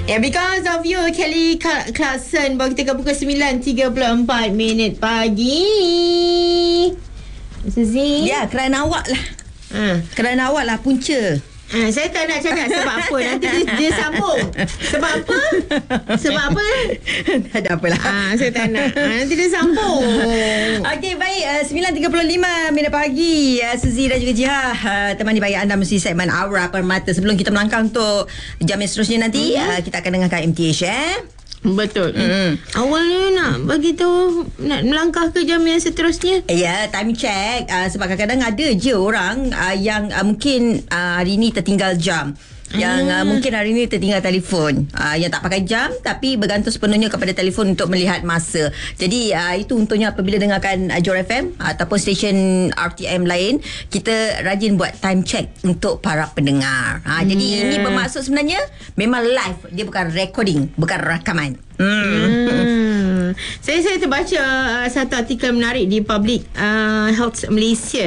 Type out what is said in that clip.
Because of you, Kelly Clarkson. Bawa kita ke pukul 9.34 pagi. Suzy. Ya, kerana awak lah. Kerana awak lah punca. Saya tak nak cakap sebab apa. Nanti dia sambung. Sebab apa? Sebab apa? Tak ada apalah. Saya tak nak. Nanti dia sambung. Okey, baik. 9.35 pagi. Suzy dan juga Jiha temani baik anda mesti segmen Aura Permata. Sebelum kita melangkah untuk jam yang seterusnya nanti, kita akan dengarkan MTH. Betul. Awalnya nak bagi tahu nak melangkah ke jam yang seterusnya. Ya, time check. Sebab kadang-kadang ada je orang yang mungkin hari ni tertinggal jam. Yang mungkin hari ni tertinggal telefon, yang tak pakai jam tapi bergantung sepenuhnya kepada telefon untuk melihat masa. Jadi itu untungnya apabila dengarkan Johor FM ataupun stesen RTM lain, kita rajin buat time check untuk para pendengar. Jadi ini bermaksud sebenarnya memang live, dia bukan recording, bukan rakaman. Saya terbaca satu artikel menarik di Public Health Malaysia.